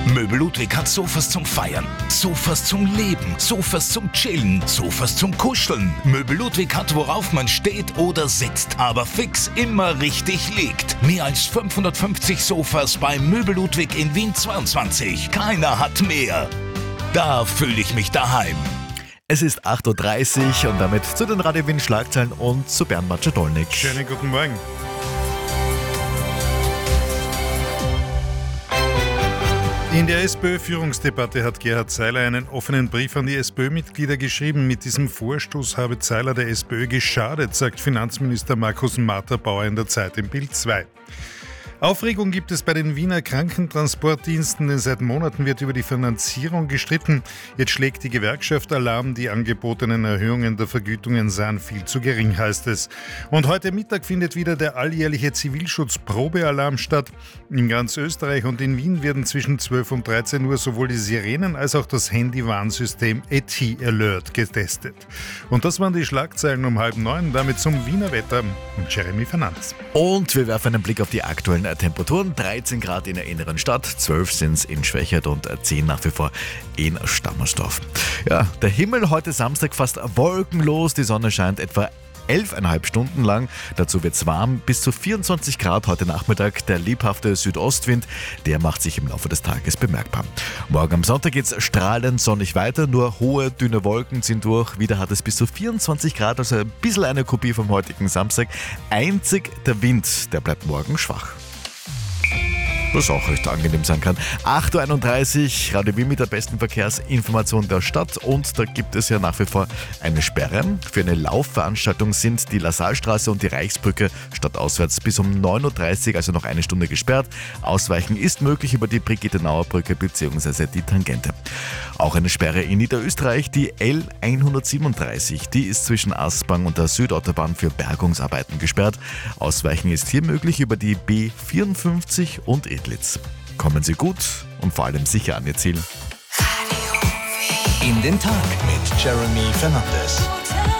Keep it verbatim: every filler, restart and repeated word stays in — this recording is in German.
Möbel Ludwig hat Sofas zum Feiern, Sofas zum Leben, Sofas zum Chillen, Sofas zum Kuscheln. Möbel Ludwig hat, worauf man steht oder sitzt, aber fix immer richtig liegt. Mehr als fünfhundertfünfzig Sofas bei Möbel Ludwig in Wien zweiundzwanzig. Keiner hat mehr. Da fühle ich mich daheim. Es ist acht Uhr dreißig und damit zu den Radio Wien Schlagzeilen und zu Bernd Matschadolnik. Schönen guten Morgen. In der SPÖ-Führungsdebatte hat Gerhard Seiler einen offenen Brief an die SPÖ-Mitglieder geschrieben. Mit diesem Vorstoß habe Seiler der SPÖ geschadet, sagt Finanzminister Markus Marter-Bauer in der Zeit im Bild zwei. Aufregung gibt es bei den Wiener Krankentransportdiensten, denn seit Monaten wird über die Finanzierung gestritten. Jetzt schlägt die Gewerkschaft Alarm, die angebotenen Erhöhungen der Vergütungen seien viel zu gering, heißt es. Und heute Mittag findet wieder der alljährliche Zivilschutz-Probealarm statt. In ganz Österreich und in Wien werden zwischen zwölf und dreizehn Uhr sowohl die Sirenen als auch das Handy-Warnsystem A T Alert getestet. Und das waren die Schlagzeilen um halb neun, damit zum Wiener Wetter und Jeremy Fernandes. Und wir werfen einen Blick auf die aktuellen Temperaturen. dreizehn Grad in der inneren Stadt, zwölf sind es in Schwächert und zehn nach wie vor in Stammersdorf. Ja, der Himmel heute Samstag fast wolkenlos, die Sonne scheint etwa elfeinhalb Stunden lang. Dazu wird es warm, bis zu vierundzwanzig Grad heute Nachmittag. Der lebhafte Südostwind, der macht sich im Laufe des Tages bemerkbar. Morgen am Sonntag geht es strahlend sonnig weiter, nur hohe, dünne Wolken ziehen durch. Wieder hat es bis zu vierundzwanzig Grad, also ein bisschen eine Kopie vom heutigen Samstag. Einzig der Wind, der bleibt morgen schwach. Was auch recht angenehm sein kann. acht Uhr einunddreißig, Radio Wien mit der besten Verkehrsinformation der Stadt und da gibt es ja nach wie vor eine Sperre. Für eine Laufveranstaltung sind die Lassalstraße und die Reichsbrücke stadtauswärts bis um neun Uhr dreißig, also noch eine Stunde gesperrt. Ausweichen ist möglich über die Brigitte-Nauer-Brücke bzw. die Tangente. Auch eine Sperre in Niederösterreich, die L hundertsiebenunddreißig, die ist zwischen Aspang und der Südautobahn für Bergungsarbeiten gesperrt. Ausweichen ist hier möglich über die B vierundfünfzig und Edlitz. Kommen Sie gut und vor allem sicher an Ihr Ziel. In den Tag mit Jeremy Fernandes.